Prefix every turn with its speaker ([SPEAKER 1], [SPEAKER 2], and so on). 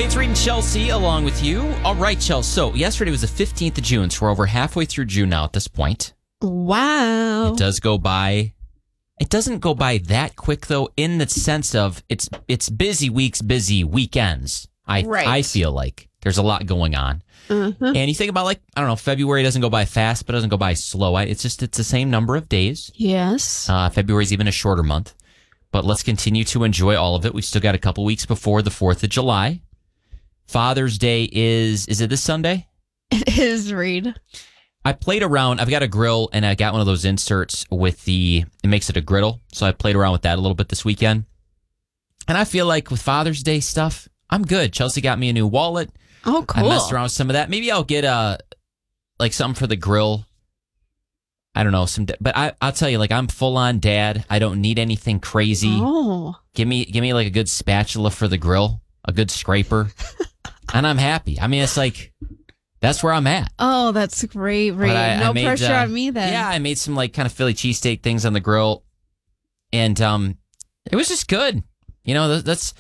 [SPEAKER 1] Hey, it's Reed and Chelsea along with you. All right, Chelsea. So yesterday was the 15th of June, so we're over halfway through June now at this point.
[SPEAKER 2] Wow.
[SPEAKER 1] It does go by. It doesn't go by that quick, though, in the sense of it's busy weeks, busy weekends. I feel like there's a lot going on.
[SPEAKER 2] Mm-hmm.
[SPEAKER 1] And you think about, like, I don't know, February doesn't go by fast, but doesn't go by slow. It's the same number of days.
[SPEAKER 2] Yes.
[SPEAKER 1] February's even a shorter month. But let's continue to enjoy all of it. We've still got a couple weeks before the 4th of July. Father's Day is it this Sunday?
[SPEAKER 2] It is, Reed.
[SPEAKER 1] I played around. I've got a grill, and I got one of those inserts with it makes it a griddle. So I played around with that a little bit this weekend. And I feel like with Father's Day stuff, I'm good. Chelsea got me a new wallet.
[SPEAKER 2] Oh, cool.
[SPEAKER 1] I messed around with some of that. Maybe I'll get like something for the grill. I don't know. But I'll tell you, like, I'm full on dad. I don't need anything crazy.
[SPEAKER 2] Oh.
[SPEAKER 1] Give me like a good spatula for the grill, a good scraper, and I'm happy. I mean, it's like, that's where I'm at.
[SPEAKER 2] Oh, that's great, Reed. No pressure on me then.
[SPEAKER 1] Yeah, I made some like kind of Philly cheesesteak things on the grill, and it was just good. You know, that's